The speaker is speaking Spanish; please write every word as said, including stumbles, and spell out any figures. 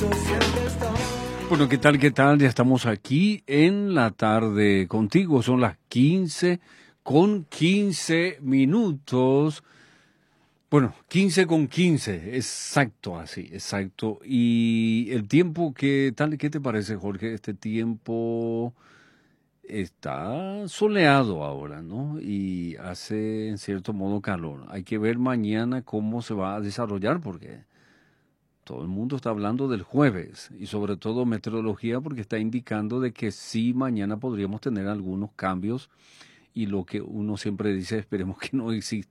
Bueno, ¿qué tal? ¿Qué tal? Ya estamos aquí en la tarde contigo. Son las quince con quince minutos. Bueno, quince con quince, exacto, así, exacto. Y el tiempo, ¿qué tal? ¿Qué te parece, Jorge? Este tiempo está soleado ahora, ¿no? Y hace, en cierto modo, calor. Hay que ver mañana cómo se va a desarrollar, porque todo el mundo está hablando del jueves y sobre todo meteorología porque está indicando de que sí, mañana podríamos tener algunos cambios y lo que uno siempre dice, esperemos que no exista